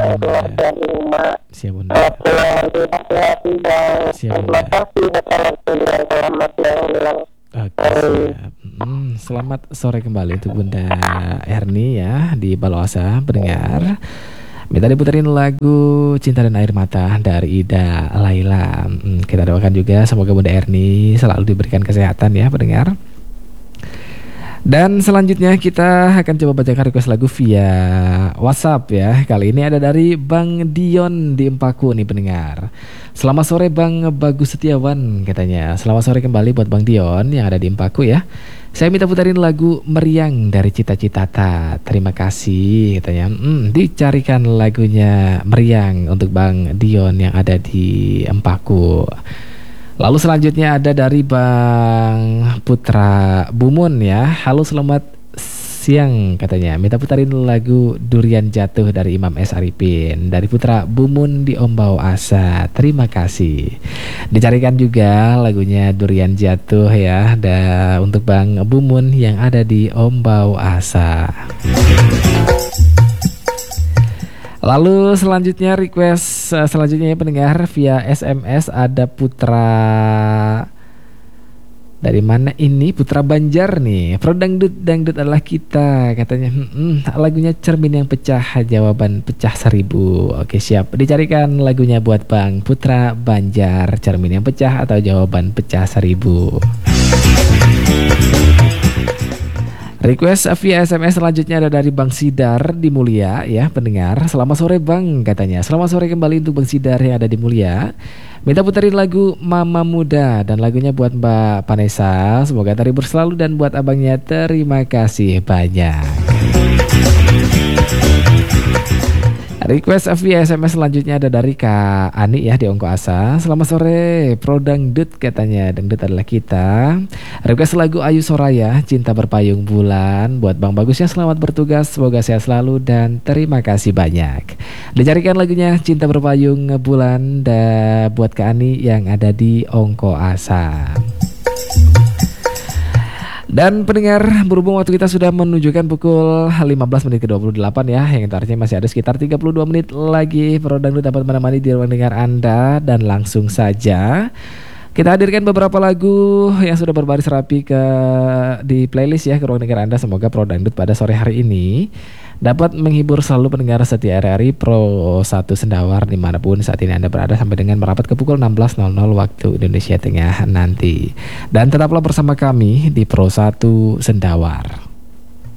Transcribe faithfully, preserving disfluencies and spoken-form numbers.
dan Bunda. keluarga di rumah. Siap Bunda. Selamat siang, hati-hati dan Siap terima Bunda. kasih atas waktunya selamat yang bilang. Oke, siap. Hmm, selamat sore kembali untuk Bunda Erni ya di Baloasa pendengar. Minta diputerin lagu Cinta dan Air Mata dari Ida Laila. Hmm, kita doakan juga semoga Bunda Erni selalu diberikan kesehatan ya pendengar. Dan selanjutnya kita akan coba bacakan request lagu via WhatsApp ya. Kali ini ada dari Bang Dion di Empaku nih pendengar. Selamat sore Bang Bagus Setiawan katanya. Selamat sore kembali buat Bang Dion yang ada di Empaku ya. Saya minta putarin lagu Meriang dari Cita Citata. Terima kasih katanya. Hmm, dicarikan lagunya Meriang untuk Bang Dion yang ada di Empaku. Lalu selanjutnya ada dari Bang Putra Bumun ya. Halo selamat siang katanya. Minta putarin lagu Durian Jatuh dari Imam S. Arifin. Dari Putra Bumun di Ombau Asa. Terima kasih. Dicarikan juga lagunya Durian Jatuh ya. Dan untuk Bang Bumun yang ada di Ombau Asa. Lalu selanjutnya request uh, selanjutnya ya pendengar via S M S ada Putra dari mana ini Putra Banjar nih. Pro dangdut dangdut adalah kita katanya. Hmm, lagunya Cermin yang Pecah jawaban pecah seribu. Oke siap. Dicarikan lagunya buat Bang Putra Banjar Cermin yang Pecah atau jawaban pecah seribu. Request via S M S selanjutnya ada dari Bang Sidar di Mulia ya pendengar. Selamat sore Bang katanya. Selamat sore kembali untuk Bang Sidar yang ada di Mulia. Minta puterin lagu Mama Muda dan lagunya buat Mbak Vanessa. Semoga terhibur selalu dan buat abangnya terima kasih banyak. Request via S M S selanjutnya ada dari Kak Ani ya di Ongko Asa. Selamat sore Pro Dangdut katanya. Dangdut adalah kita. Request lagu Ayu Soraya Cinta Berpayung Bulan buat Bang Bagus yang selamat bertugas. Semoga sehat selalu dan terima kasih banyak. Dicarikan lagunya Cinta Berpayung Bulan dan buat Kak Ani yang ada di Ongko Asa. Dan pendengar, berhubung waktu kita sudah menunjukkan pukul lima belas menit ke dua puluh delapan ya, yang itu artinya masih ada sekitar tiga puluh dua menit lagi Pro Dangdut dapat menemani di ruang dengar Anda. Dan langsung saja kita hadirkan beberapa lagu yang sudah berbaris rapi ke di playlist ya ke ruang dengar Anda. Semoga Pro Dangdut pada sore hari ini dapat menghibur selalu pendengar setia R R I Pro satu Sendawar dimanapun saat ini Anda berada sampai dengan merapat ke pukul enam belas waktu Indonesia Tengah nanti. Dan tetaplah bersama kami di Pro satu Sendawar.